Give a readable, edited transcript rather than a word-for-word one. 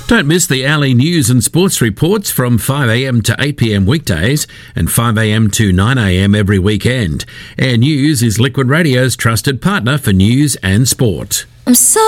Don't miss the Alley news and sports reports from 5am to 8pm weekdays and 5am to 9am every weekend. Air News is Liquid Radio's trusted partner for news and sport. I'm so